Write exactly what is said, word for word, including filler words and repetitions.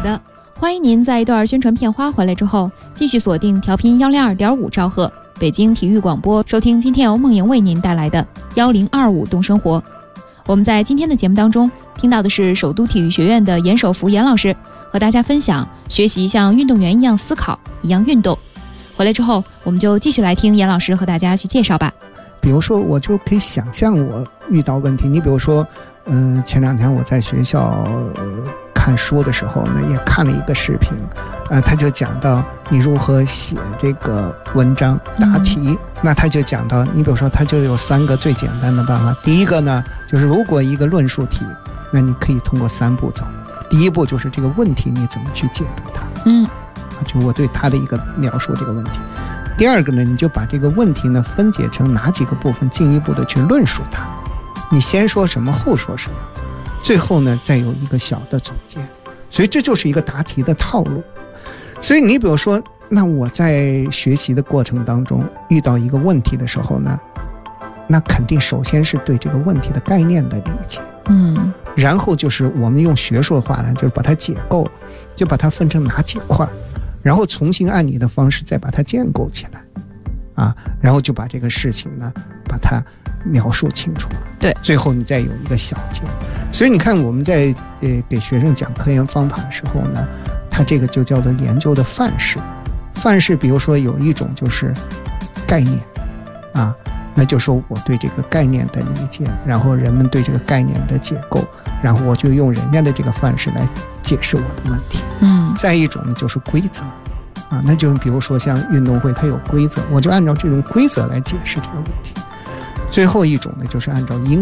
的，欢迎您在一段宣传片花回来之后，继续锁定调频幺零二点五兆赫北京体育广播，收听今天由梦莹为您带来的幺零二五动生活。我们在今天的节目当中听到的是首都体育学院的严守福严老师和大家分享学习像运动员一样思考，一样运动。回来之后，我们就继续来听严老师和大家去介绍吧。 比如说，我就可以想象我遇到问题。你比如说，嗯、呃，前两天我在学校、呃、看书的时候呢，也看了一个视频，呃，他就讲到你如何写这个文章答题。嗯、那他就讲到，你比如说，他就有三个最简单的办法。第一个呢，就是如果一个论述题，那你可以通过三步走。第一步就是这个问题你怎么去解读它，嗯，就我对他的一个描述这个问题。第二个呢，你就把这个问题呢分解成哪几个部分，进一步的去论述它。你先说什么，后说什么，最后呢再有一个小的总结。所以这就是一个答题的套路。所以你比如说，那我在学习的过程当中遇到一个问题的时候呢，那肯定首先是对这个问题的概念的理解，嗯，然后就是我们用学术的话呢，就是把它解构，就把它分成哪几块，然后重新按你的方式再把它建构起来，啊，然后就把这个事情呢，把它描述清楚了。 对， 最后你再有一个小结。所以你看我们在呃给学生讲科研方法的时候呢，它这个就叫做研究的范式。范式比如说有一种就是概念，啊，那就是说我对这个概念的理解，然后人们对这个概念的解构，然后我就用人家的这个范式来解释我的问题。嗯，再一种呢就是规则，啊，那就比如说像运动会它有规则，我就按照这种规则来解释这个问题。最后一种呢就是按照应